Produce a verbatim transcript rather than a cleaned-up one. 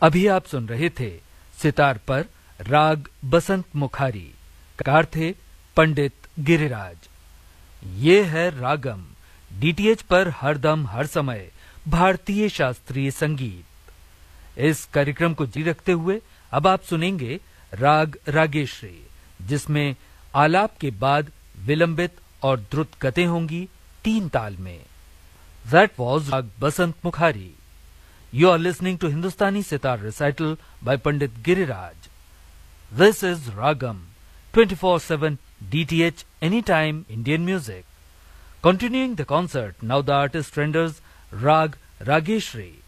अभी आप सुन रहे थे सितार पर राग बसंत मुखारी, कार थे पंडित गिरिराज। ये है रागम, डीटीएच पर हरदम हर समय भारतीय शास्त्रीय संगीत। इस कार्यक्रम को जारी रखते हुए अब आप सुनेंगे राग रागेश्री, जिसमें आलाप के बाद विलंबित और द्रुत गतें होंगी तीन ताल में। That was Rag Basant Mukhari. You are listening to Hindustani Sitar Recital by Pandit Giriraj. This is Ragam, twenty-four seven D T H Anytime Indian Music. Continuing the concert, now the artist renders Rag Rageshri.